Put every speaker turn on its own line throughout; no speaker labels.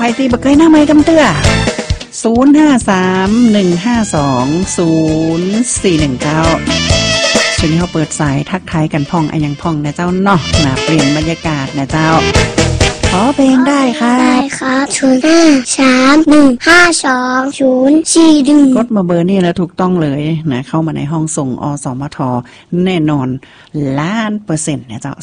ตีบะเกยหน้าไม้กำเตื้อ0531520419ช่วงนี้เขาเปิดสายทักทายกันพ่องอันยังพ่องนะเจ้าเนาะนะเปลี่ยนบรรยากาศนะเจ้าขอเพลงได้ครับ
ได้ครับ0531520441ก
ดมาเบอร์นี่แล้วถูกต้องเลยนะเข้ามาในห้องส่งอสมทแน่นอน1,000,000%นะเจ้า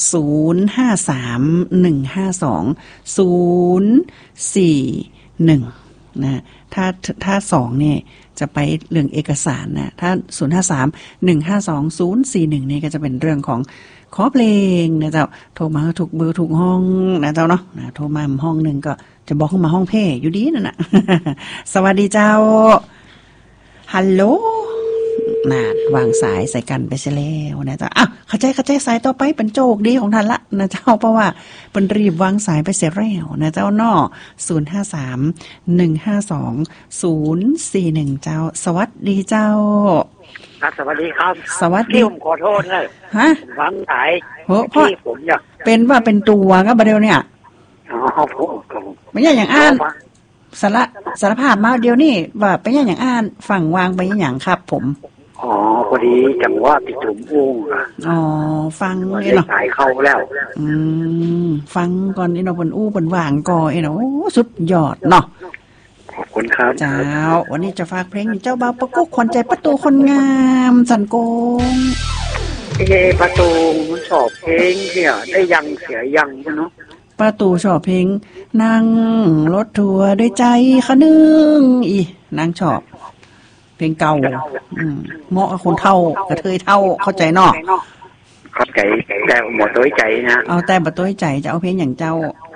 0531520441นะถ้า2เนี่ยจะไปเรื่องเอกสารนะถ้า0531520441นี่ก็จะเป็นเรื่องของขอเพลงนะเจ้าโทรมาถูกเบอร์ถูกห้องนะเจ้าเนาะโทรมาห้องนึงก็จะบอกเข้ามาห้องเพ่อยู่ดีนั่นน่ะ สวัสดีเจ้าฮัลโหลน่าวางสายใส่กันไปเสียแล้วนะเจ้าอ้าวเข้าใจสายต่อไปเป็นโจกดีของท่านละนะเจ้าเพราะว่าเป็นรีบวางสายไปเสียแล้วนะเจ้าเนาะ0531520441เจ้าสวัสดีเจ้า
ครับสวัสดีครับ
สวัสดี
ผมขอโทษนะ
ฮะ
วางสาย
ที่
ผมอยาก
เป็นตัวก็ประเดี๋ยวเนี่ย
อ๋อผม
ไม่ใช่อย่างอ่านสารภาพมาเดี๋ยวนี้ว่าเป็นอย่างอ่านฝั่งวางไปอย่างครับผม
อ๋อพอดีจังว่าติดถุงอุ้ง
อ๋อฟังนี่เนาะ
สายเข้าแล้ว
ฟังก่อนนี่เนาะบนอู้บนวางก่อนเนาะโอ้สุดยอดเนาะ
ขอบคุณครับ
เจ้าวันนี้จะฝากเพลงเจ้าบ่าวประกบขวัญใจประตูคนงามสันโกง
ประตูมันชอบเพลงเนี่ยได้ยังเสียยังเนาะ
ประตูชอบเพลงนั่งรถทัวร์ด้วยใจคะนึงนางชอบเพลงเก่าเหมาะกับคนเฒ่ากระเทยเฒ่าเข้าใจเนาะ
เข้าใจแต่หมดตัวใจนะ
เอาแต่บ่ตัวใจจะเอาเพลงอย่างเจ้า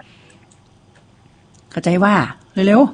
เข้าใจว่าเร็ว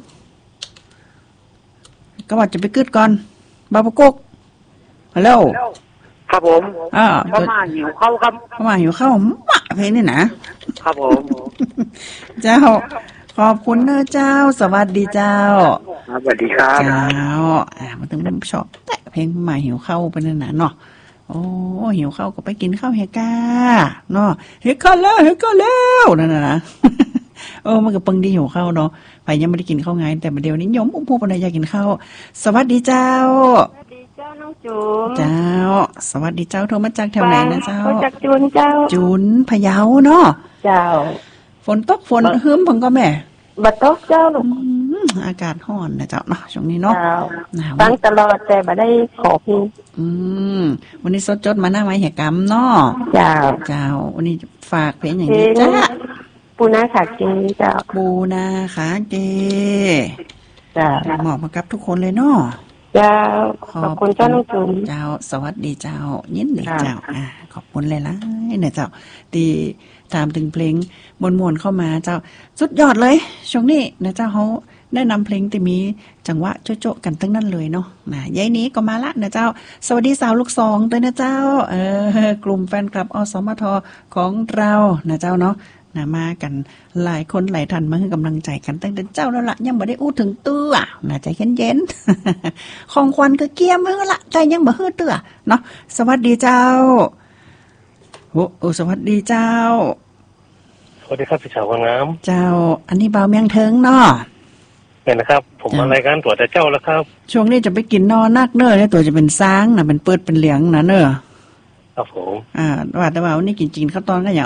ๆก็ว่าจะไปกึดก่อนบาปกกฮัลโหล
ครับผมเข้ามาหิวข้าวครับ
เข้ามาหิวข้าวมะเพลงนี่นะครับ
ผม
เจ้าขอบคุณเนอะเจ้าสวัสดีเจ้า
สวัสดีครับ
เจ้ามาถึงผมชอบแต่เพลงมาหิวข้าวไปนั่นน่ะเนาะโอ้หิวข้าวก็ไปกินข้าวเฮกาเนาะเฮกาแล้วนั่นน่ะนะมันก็เปิงดีหิวข้าวเนาะไปยังไม่ได้กินข้าวไงแต่เดี๋ยวนี้ยมอุ้มผู้ปนอยากกินข้าวสวัสดีเจ้า
เจ้าน้องจูน
เจ้าสวัสดีเจ้าโทรมาจากแถวไหนนะเจ้า
จากจูนเจ้า
จูนพะเยาเนาะ
เจ้า
ฝนตกฝนฮึ้มผมก็แม่
บัดตกเจ้าลูก
อากาศร้อนนะเจ้าเนาะช่วงนี้เนาะ
ฟังตลอดแต่บ่ได้ขอพี่
วันนี้สดจดมาหน้าไม้แหกกรรมเนาะ
เ
จ้าวันนี้ฝากเพลงอย่างนี้จ้า
ปูนาขาเกเจ้า
ปูนาขาเก
จ้า
เหมาะมากับทุกคนเลยเนาะ
เจ้าขอบคุณเจ้าน้องจุน
เจ้าสวัสดีเจ้ายินดีเจ้าขอบคุณเลยล่ะเนี่ยเจ้าที่ตามถึงเพลงมวนๆเข้ามาเจ้าสุดยอดเลยช่วงนี้นะเจ้าเขาได้นำเพลงที่มีจังหวะโจ๊ะๆกันทั้งนั้นเลยเนาะยายนี้ก็มาละนะเจ้าสวัสดีสาวลูกสองด้วยนะเจ้ากลุ่มแฟนคลับอสมทของเรานะเจ้าเนาะมากันหลายคนหลายท่านมาให้กำลังใจกันตั้งแต่เจ้าแล้วล่ะยังบ่ได้อู้ถึงตื้อใจเย็นๆของควันก็เกียมเมื่อละใจยังบ่ฮื้อตื้อเนาะสวัสดีเจ้าโอ้สวัสดีเจ้า
สวัสดีครับพี่สาวงาม
เจ้าอันนี้เบาเมียงเทิงเนาะ
เป็นนะครับผมมารายการตัวแต่เจ้าแล้วครับ
ช่วงนี้จะไปกินนอนักเนอเนี่ยตัวจะเป็นซ้างนะเป็นเปิดเป็นเหลียงนะเนอ
ครับผม
ว่าแต่ว่าวันนี้กินจีนข้าวตอนกันอย่าง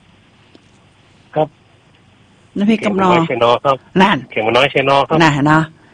ครับ
น้ำพริกกับนอ
เชนอครับ
นั่น
เข็มน้อยเชนอครับ
น่ะเนาะ